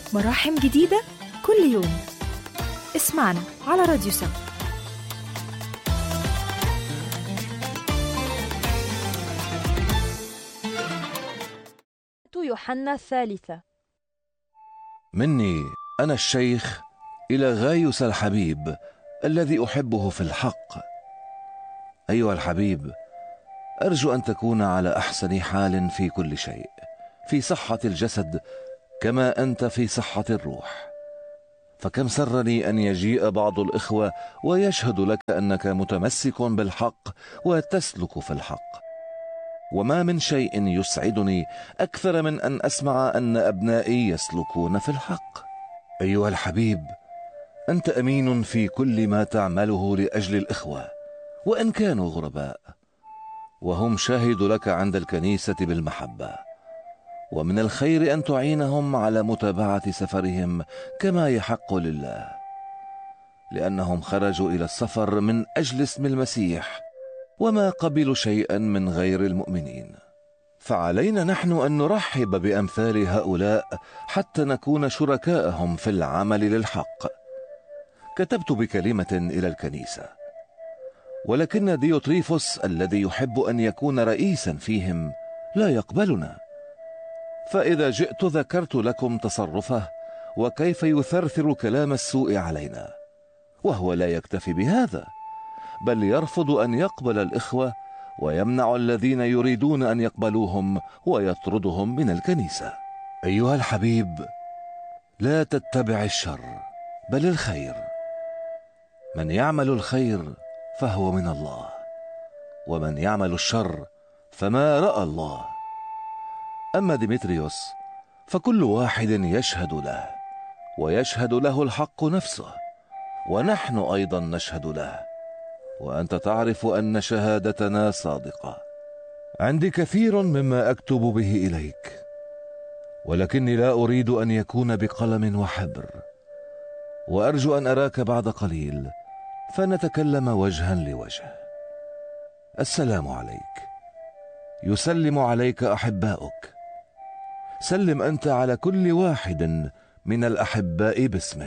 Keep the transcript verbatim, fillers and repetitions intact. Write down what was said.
مراحم جديدة كل يوم. اسمعنا على راديو سما. يوحنا الثالثة. مني أنا الشيخ إلى غايوس الحبيب الذي أحبه في الحق. أيها الحبيب، أرجو أن تكون على أحسن حال في كل شيء، في صحة الجسد كما أنت في صحة الروح. فكم سرني أن يجيء بعض الإخوة ويشهد لك أنك متمسك بالحق وتسلك في الحق، وما من شيء يسعدني أكثر من أن أسمع أن أبنائي يسلكون في الحق. أيها الحبيب، أنت أمين في كل ما تعمله لأجل الإخوة وإن كانوا غرباء، وهم شاهدوا لك عند الكنيسة بالمحبة، ومن الخير أن تعينهم على متابعة سفرهم كما يحق لله، لأنهم خرجوا إلى السفر من أجل اسم المسيح وما قبلوا شيئا من غير المؤمنين. فعلينا نحن أن نرحب بأمثال هؤلاء حتى نكون شركاءهم في العمل للحق. كتبت بكلمة إلى الكنيسة، ولكن ديوتريفوس الذي يحب أن يكون رئيسا فيهم لا يقبلنا. فإذا جئت ذكرت لكم تصرفه وكيف يثرثر كلام السوء علينا، وهو لا يكتفي بهذا، بل يرفض أن يقبل الإخوة ويمنع الذين يريدون أن يقبلوهم ويطردهم من الكنيسة. أيها الحبيب، لا تتبع الشر بل الخير. من يعمل الخير فهو من الله، ومن يعمل الشر فما رأى الله. أما ديمتريوس فكل واحد يشهد له، ويشهد له الحق نفسه، ونحن أيضا نشهد له، وأنت تعرف أن شهادتنا صادقة. عندي كثير مما أكتب به إليك، ولكني لا أريد أن يكون بقلم وحبر، وأرجو أن أراك بعد قليل فنتكلم وجها لوجه. السلام عليك. يسلم عليك أحباؤك. سلم أنت على كل واحد من الأحباء باسمه.